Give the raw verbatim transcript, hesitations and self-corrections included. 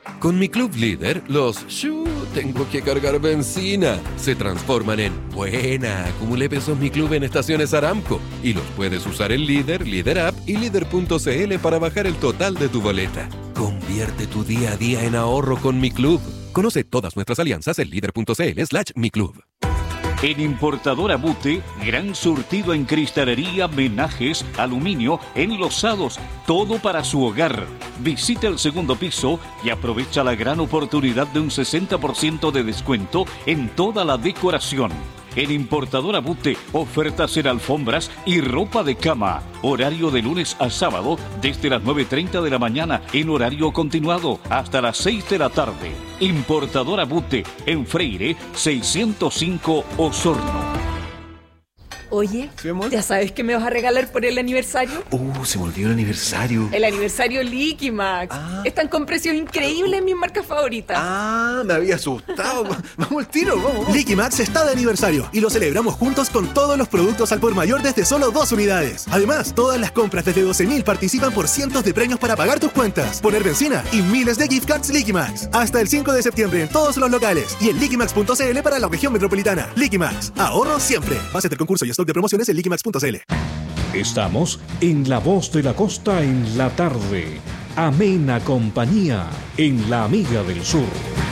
Con mi Club Líder, los shu, tengo que cargar benzina, se transforman en buena. Acumulé pesos Mi Club en estaciones Aramco y los puedes usar en Líder, Líder App y Líder punto cl para bajar el total de tu boleta. Convierte tu día a día en ahorro con Mi Club. Conoce todas nuestras alianzas en líder punto cl slash mi club. En Importadora Bute, gran surtido en cristalería, menajes, aluminio, enlosados, todo para su hogar. Visita el segundo piso y aprovecha la gran oportunidad de un sesenta por ciento de descuento en toda la decoración. En Importadora Bute, ofertas en alfombras y ropa de cama. Horario de lunes a sábado desde las nueve y media de la mañana en horario continuado hasta las seis de la tarde. Importadora Bute en Freire seiscientos cinco Osorno. Oye, ¿Sí, amor? ¿ya sabes qué me vas a regalar por el aniversario? Uh, se me olvidó el aniversario. El aniversario Liquimax. Ah. Están con precios increíbles en mis marcas favoritas. Ah, me había asustado. Vamos al tiro, vamos, vamos. Liquimax está de aniversario y lo celebramos juntos con todos los productos al por mayor desde solo dos unidades. Además, todas las compras desde doce mil participan por cientos de premios para pagar tus cuentas, poner benzina y miles de gift cards Liquimax. Hasta el cinco de septiembre en todos los locales y en liquimax punto cl para la región metropolitana. Liquimax, ahorro siempre. Base del concurso y stock de promociones en liquimax punto cl. Estamos en La Voz de la Costa en la tarde. Amena compañía en La Amiga del Sur.